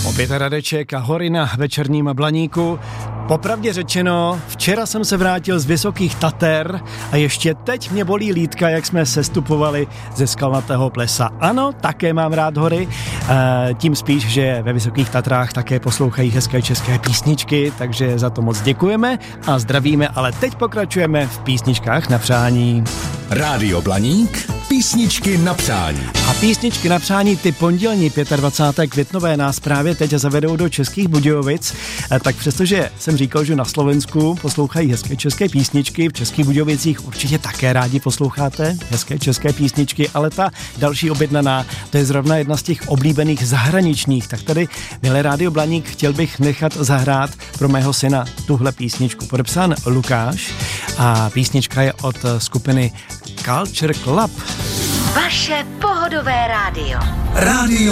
Opět Radeček a hory na večerním Blaníku. Popravdě řečeno, včera jsem se vrátil z Vysokých Tater a ještě teď mě bolí lítka, jak jsme sestupovali ze Skalnatého plesa. Ano, také mám rád hory, tím spíš, že ve Vysokých Tatrách také poslouchají hezké české písničky, takže za to moc děkujeme a zdravíme, ale teď pokračujeme v písničkách na přání. Rádio Blaník, písničky na přání. A písničky na přání ty pondělní 25. květnové nás právě teď zavedou do Českých Budějovic, tak přestože jsem říkal, že na Slovensku poslouchají hezké české písničky, v Českých Budějovicích určitě také rádi posloucháte hezké české písničky, ale ta další objednaná, to je zrovna jedna z těch oblíbených zahraničních, tak tady, milé Rádio Blaník, chtěl bych nechat zahrát pro mého syna tuhle písničku. Podepsán Lukáš a písnička je od skupiny Culture Club. Vaše pohodové rádio. Rádio